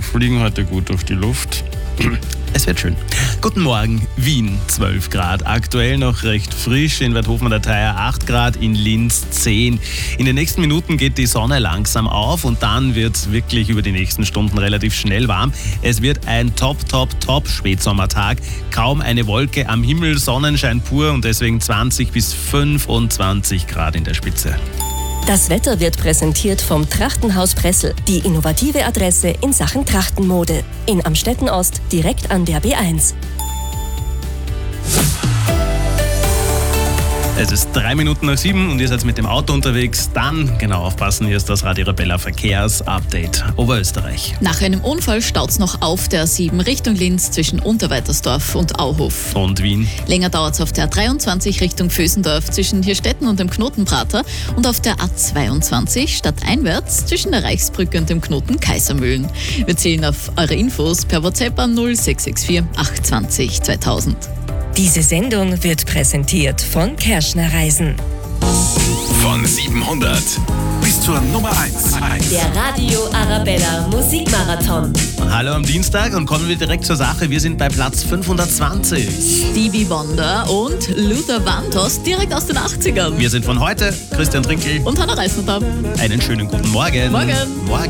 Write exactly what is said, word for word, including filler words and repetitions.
fliegen heute gut durch die Luft. Es wird schön. Guten Morgen, Wien zwölf Grad. Aktuell noch recht frisch, in Werthofen an der Theier acht Grad, in Linz zehn. In den nächsten Minuten geht die Sonne langsam auf und dann wird es wirklich über die nächsten Stunden relativ schnell warm. Es wird ein top, top, top Spätsommertag. Kaum eine Wolke am Himmel, Sonnenschein pur und deswegen zwanzig bis fünfundzwanzig Grad in der Spitze. Das Wetter wird präsentiert vom Trachtenhaus Pressel, die innovative Adresse in Sachen Trachtenmode. In Amstetten Ost, direkt an der B eins. Es ist drei Minuten nach sieben und ihr seid mit dem Auto unterwegs. Dann genau aufpassen, hier ist das Radio Arabella Verkehrsupdate Oberösterreich. Nach einem Unfall staut's noch auf der A sieben Richtung Linz zwischen Unterweitersdorf und Auhof. Und Wien. Länger dauert's auf der A dreiundzwanzig Richtung Vösendorf zwischen Hirstetten und dem Knotenprater und auf der A zweiundzwanzig stadteinwärts zwischen der Reichsbrücke und dem Knoten Kaisermühlen. Wir zählen auf eure Infos per WhatsApp an null sechs sechs vier acht zwei null zweitausend. Diese Sendung wird präsentiert von Kerschner Reisen. Von siebenhundert bis zur Nummer eins. Der Radio Arabella Musikmarathon. Hallo am Dienstag und kommen wir direkt zur Sache. Wir sind bei Platz fünfhundertzwanzig. Stevie Wonder und Luther Vandross direkt aus den achtzigern. Wir sind von heute Christian Trinkel Und Hannah Reisner. Einen schönen guten Morgen. Morgen. Morgen.